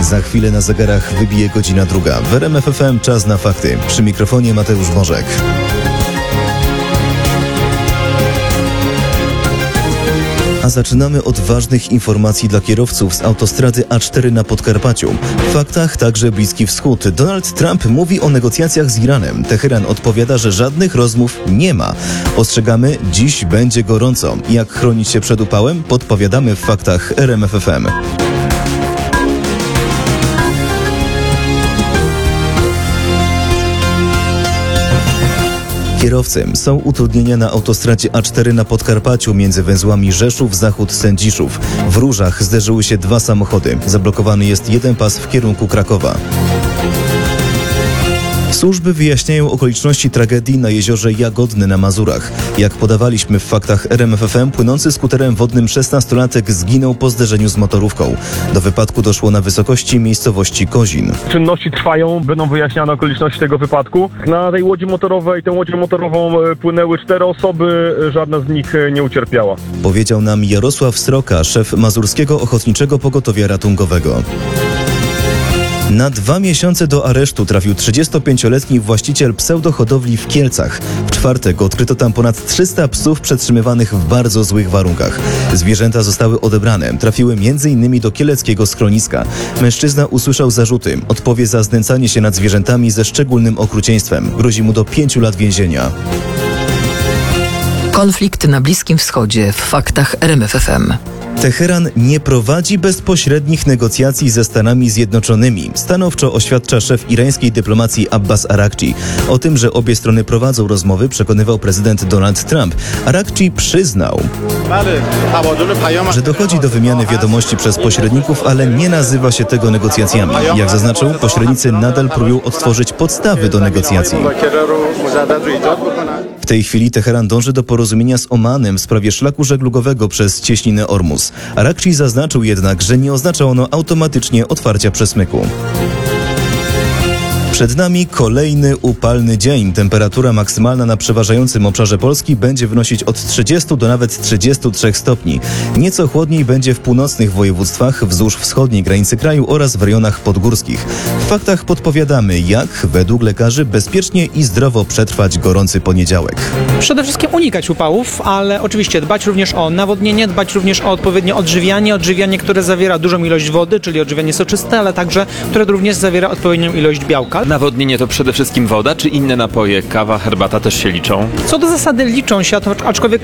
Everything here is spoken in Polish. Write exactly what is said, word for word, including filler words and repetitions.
Za chwilę na zegarach wybije godzina druga. W R M F F M czas na fakty. Przy mikrofonie Mateusz Bożek. A zaczynamy od ważnych informacji dla kierowców z autostrady A cztery na Podkarpaciu. W faktach także Bliski Wschód. Donald Trump mówi o negocjacjach z Iranem. Teheran odpowiada, że żadnych rozmów nie ma. Ostrzegamy, dziś będzie gorąco. Jak chronić się przed upałem? Podpowiadamy w faktach R M F F M. Kierowcy, są utrudnienia na autostradzie A cztery na Podkarpaciu między węzłami Rzeszów, Zachód, Sędziszów. W Różach zderzyły się dwa samochody. Zablokowany jest jeden pas w kierunku Krakowa. Służby wyjaśniają okoliczności tragedii na jeziorze Jagodne na Mazurach. Jak podawaliśmy w faktach R M F F M, płynący skuterem wodnym szesnastolatek zginął po zderzeniu z motorówką. Do wypadku doszło na wysokości miejscowości Kozin. Czynności trwają, będą wyjaśniane okoliczności tego wypadku. Na tej łodzi motorowej, tę łodzią motorową płynęły cztery osoby, żadna z nich nie ucierpiała. Powiedział nam Jarosław Sroka, szef Mazurskiego Ochotniczego Pogotowia Ratunkowego. Na dwa miesiące do aresztu trafił trzydziestopięcioletni właściciel pseudohodowli w Kielcach. W czwartek odkryto tam ponad trzysta psów przetrzymywanych w bardzo złych warunkach. Zwierzęta zostały odebrane. Trafiły między innymi do kieleckiego schroniska. Mężczyzna usłyszał zarzuty. Odpowie za znęcanie się nad zwierzętami ze szczególnym okrucieństwem. Grozi mu do pięciu lat więzienia. Konflikt na Bliskim Wschodzie w faktach R M F F M. Teheran nie prowadzi bezpośrednich negocjacji ze Stanami Zjednoczonymi. Stanowczo oświadcza szef irańskiej dyplomacji Abbas Arakci. O tym, że obie strony prowadzą rozmowy, przekonywał prezydent Donald Trump. Arakci przyznał, że dochodzi do wymiany wiadomości przez pośredników, ale nie nazywa się tego negocjacjami. Jak zaznaczył, pośrednicy nadal próbują odtworzyć podstawy do negocjacji. W tej chwili Teheran dąży do porozumienia z Omanem w sprawie szlaku żeglugowego przez cieśninę Ormus. Arakci zaznaczył jednak, że nie oznacza ono automatycznie otwarcia przesmyku. Przed nami kolejny upalny dzień. Temperatura maksymalna na przeważającym obszarze Polski będzie wynosić od trzydziestu do nawet trzydziestu trzech stopni. Nieco chłodniej będzie w północnych województwach, wzdłuż wschodniej granicy kraju oraz w rejonach podgórskich. W faktach podpowiadamy, jak według lekarzy bezpiecznie i zdrowo przetrwać gorący poniedziałek. Przede wszystkim unikać upałów, ale oczywiście dbać również o nawodnienie, dbać również o odpowiednie odżywianie, odżywianie, które zawiera dużą ilość wody, czyli odżywianie soczyste, ale także, które również zawiera odpowiednią ilość białka. Nawodnienie to przede wszystkim woda, czy inne napoje, kawa, herbata też się liczą? Co do zasady liczą się, aczkolwiek